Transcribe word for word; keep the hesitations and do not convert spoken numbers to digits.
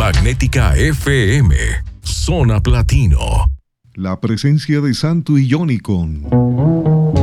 Magnética F M, Zona Platino. La presencia de Santo y Johnny con